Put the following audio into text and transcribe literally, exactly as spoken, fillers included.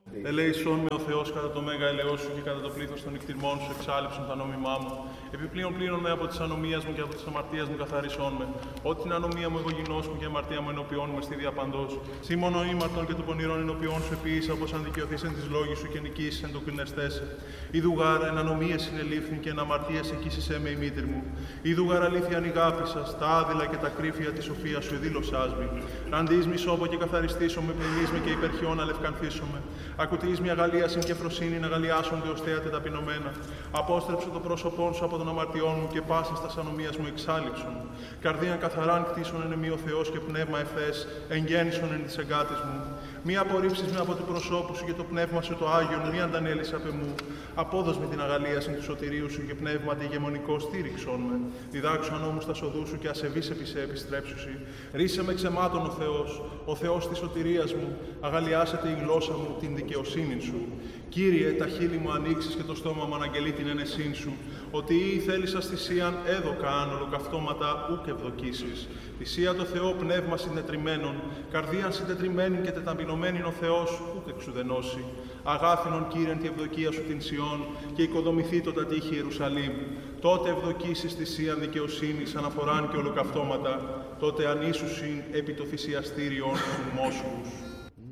Ελέησόν με ο Θεός κατά το μέγα ελαιό σου και κατά το πλήθος των νυχτηρμών σου εξάλληψον τα νόμιμά μου. Επιπλέον πλήρων με από της ανομίας μου και από της αμαρτίας μου καθαρίσόν με. Ό,τι την ανομία μου εγώ γινώσκουν και αμαρτία μου ενώπιόν μου στη διαπαντός. Σύ μόνο ήμαρτον και του πονηρών ενώπιόν σου επίησα, όπως αν δικαιωθείς εν της λόγης σου και νικήσεις εν το κρινεστέσαι. Ιδου γάρα εν ανομίες συνελήφθην και εν αμαρτίας εκείσισέ με η μήτηρ μου. Ιδου γάρα αλήθεια ανηγάπησας, τα άδειλα και τα κρύφια της σοφίας σου εδήλωσάς μη. Ραντείς μη σώπο και καθαριστήσω με, πλημείς με και υπερχιών αλευκανθήσω με. Ακουτείς μια αγαλίασιν και φροσύνη να αγαλιάσονται ως θέατε ταπεινωμένα. Απόστρεψε το πρόσωπόν σου από των αμαρτιών μου και πάσα στα ανομίας μου εξάλληψον. Καρδίαν καθαράν κτίσον εν εμεί ο Θεός και πνεύμα ευθές, εγγέννησον εν της εγκάτης μου. Μη απορρίψεις με από του προσώπου σου και το πνεύμα σου το Άγιον, μη αντανέλεις απ' εμού. Απόδος με την αγαλίασιν του σωτηρίου σου και πνεύματι ηγεμονικό στήριξον με. Διδάξου ανώμους τα σοδού σου και ασεβείς επί σε επιστρέψουσι. Ρίσε με ξεμάτων ο Θεός, ο Θεός της σωτηρίας μου. Αγαλιάσετε η γλώσσα μου την δικαιοσύνη σου. Κύριε, τα χείλη μου ανοίξεις και το στόμα μου αναγγελεί την ενεσύν σου. Ότι ή θέλησας θυσίαν έδωκα αν ολοκαυτώματα ούκ ευδοκίσεις. Θυσία το Θεό πνεύμα συντετριμένων, καρδίαν συντετριμένην και τεταπεινωμένην ο Θεός ούκ εξουδενώσει. Αγάθινον Κύριεν τη ευδοκία σου την Σιών και οικοδομηθεί το τα τείχη Ιερουσαλήμ. Τότε ευδοκίσεις θυσίαν δικαιοσύνης, αναφοράν και ολοκαυτώματα, τότε ανήσουσιν επί το θυσιαστήριον του Μόσχους.